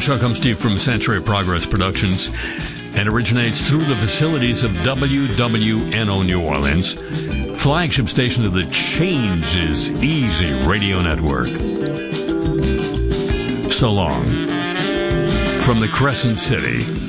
show comes to you from Sanctuary Progress Productions and originates through the facilities of WWNO New Orleans, flagship station of the Change is Easy radio network. So long from the Crescent City.